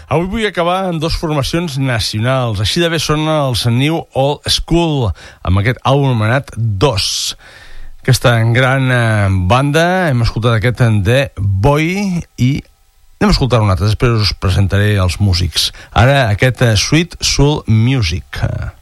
Avui vull acabar amb dos formacions nacionals. Així de bé són els New Old School, amb aquest àlbum anomenat 2. Aquesta gran banda, hem escoltat aquest The Boy i anem a escoltar un altre, després us presentaré els músics. Ara aquest Sweet Soul Music.